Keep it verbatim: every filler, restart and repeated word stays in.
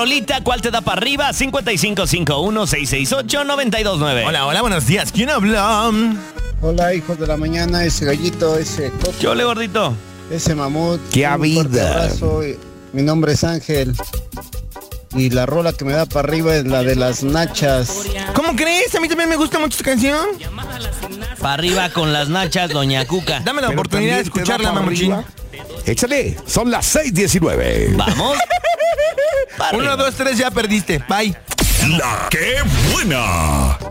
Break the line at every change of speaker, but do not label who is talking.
Rolita, ¿cuál te da para arriba? cinco cinco cinco uno seis seis ocho nueve dos nueve.
Hola, hola, buenos días. ¿Quién habla?
Hola, hijos de la mañana, ese gallito, ese coco,
¿Qué ole, gordito?
ese mamut.
¡Qué
un fuerte
vida!
abrazo. Mi nombre es Ángel. Y la rola que me da para arriba es la de las nachas.
¿Cómo crees? A mí también me gusta mucho esta canción.
Para arriba con las nachas, doña Cuca.
Dame la
Pero
oportunidad de
también te da
escucharla,
pa'
mamuchín.
arriba. Échale, son las seis diecinueve.
Vamos. Pa'
Uno,
arriba.
dos, tres, ya perdiste. Bye.
La que buena.